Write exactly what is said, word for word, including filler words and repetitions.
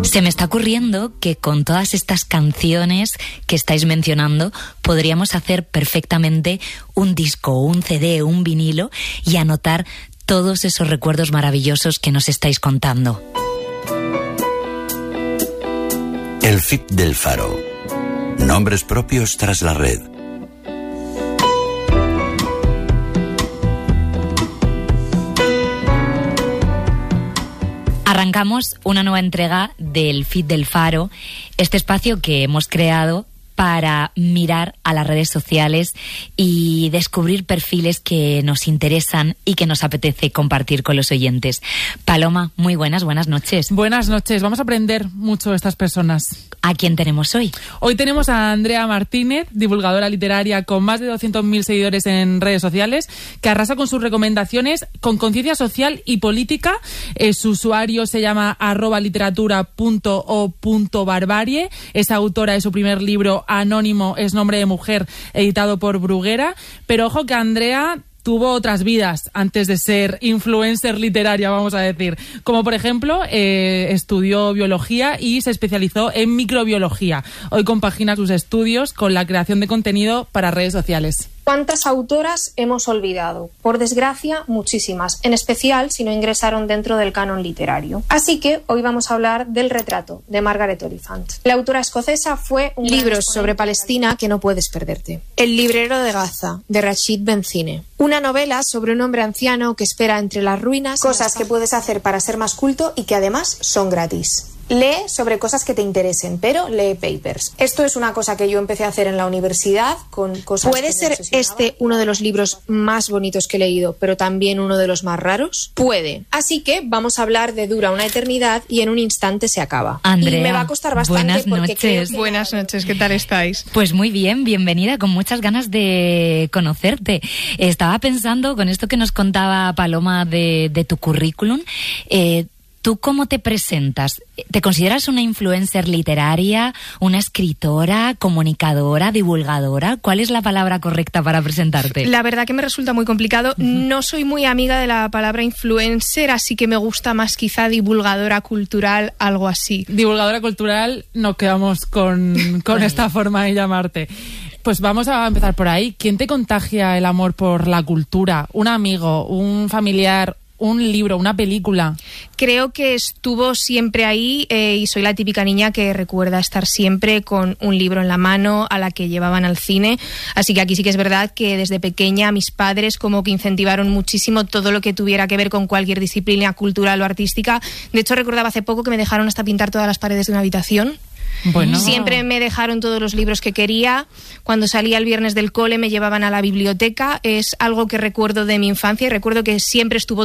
Se me está ocurriendo que con todas estas canciones que estáis mencionando podríamos hacer perfectamente un disco, un C D, un vinilo y anotar todos esos recuerdos maravillosos que nos estáis contando. El F I P del Faro. Nombres propios tras la red. Arrancamos una nueva entrega del F I P del Faro, este espacio que hemos creado para mirar a las redes sociales y descubrir perfiles que nos interesan y que nos apetece compartir con los oyentes. Paloma, muy buenas, buenas noches. Buenas noches, vamos a aprender mucho de estas personas. ¿A quién tenemos hoy? Hoy tenemos a Andrea Martínez, divulgadora literaria con más de doscientos mil seguidores en redes sociales, que arrasa con sus recomendaciones con conciencia social y política. Eh, su usuario se llama arroba literatura punto o punto barbarie. Es autora de su primer libro Anónimo es nombre de mujer, editado por Bruguera. Pero ojo que Andrea tuvo otras vidas antes de ser influencer literaria, vamos a decir. Como por ejemplo, eh, estudió biología y se especializó en microbiología. Hoy compagina sus estudios con la creación de contenido para redes sociales. ¿Cuántas autoras hemos olvidado? Por desgracia, muchísimas, en especial si no ingresaron dentro del canon literario. Así que hoy vamos a hablar del Retrato, de Margaret Oliphant. La autora escocesa fue un Libros sobre Palestina que no puedes perderte. El librero de Gaza, de Rashid Benzine. Una novela sobre un hombre anciano que espera entre las ruinas cosas que puedes hacer para ser más culto y que además son gratis. Lee sobre cosas que te interesen, pero lee papers. Esto es una cosa que yo empecé a hacer en la universidad con cosas. ¿Puede ser este uno de los libros más bonitos que he leído, pero también uno de los más raros? Puede. Así que vamos a hablar de Dura una eternidad y en un instante se acaba. Andrea, y me va a costar bastante buenas porque noches. creo que... Buenas noches, ¿qué tal estáis? Pues muy bien, bienvenida, con muchas ganas de conocerte. Estaba pensando con esto que nos contaba Paloma de, de tu currículum. Eh, ¿Tú cómo te presentas? ¿Te consideras una influencer literaria, una escritora, comunicadora, divulgadora? ¿Cuál es la palabra correcta para presentarte? La verdad que me resulta muy complicado. Uh-huh. No soy muy amiga de la palabra influencer, así que me gusta más quizá divulgadora cultural, algo así. Divulgadora cultural, nos quedamos con, con esta forma de llamarte. Pues vamos a empezar por ahí. ¿Quién te contagia el amor por la cultura? ¿Un amigo, un familiar, un libro, una película? Creo que estuvo siempre ahí eh, y soy la típica niña que recuerda estar siempre con un libro en la mano, a la que llevaban al cine. Así que aquí sí que es verdad que desde pequeña mis padres como que incentivaron muchísimo todo lo que tuviera que ver con cualquier disciplina cultural o artística. De hecho, recordaba hace poco que me dejaron hasta pintar todas las paredes de una habitación. Bueno. Siempre me dejaron todos los libros que quería. Cuando salía el viernes del cole me llevaban a la biblioteca. Es algo que recuerdo de mi infancia y recuerdo que siempre estuvo